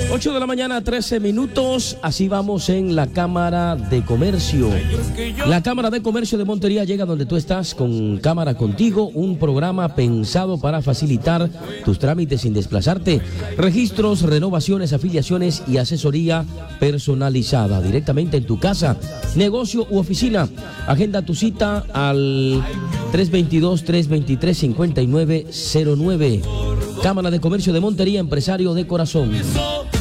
8 de la mañana, 13 minutos. Así vamos en la Cámara de Comercio. La Cámara de Comercio de Montería llega donde tú estás con Cámara Contigo, un programa pensado para facilitar tus trámites sin desplazarte. Registros, renovaciones, afiliaciones y asesoría personalizada directamente en tu casa, negocio u oficina. Agenda tu cita al 322-323-5909. Cámara de Comercio de Montería, empresario de corazón.